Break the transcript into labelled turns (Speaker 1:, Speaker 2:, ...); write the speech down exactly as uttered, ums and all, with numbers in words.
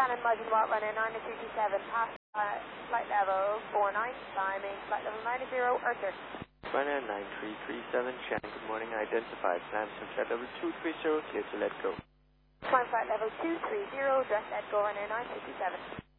Speaker 1: Shannon, Margin Watt, runway nine three two seven, pass uh, flight level four nine, climbing flight level nine zero, Arthur.
Speaker 2: Runway nine three three seven, Shannon, good morning, identified, climb from flight level two three zero, clear to let go.
Speaker 1: Climb flight level two three zero, direct let go, runway nine three two seven.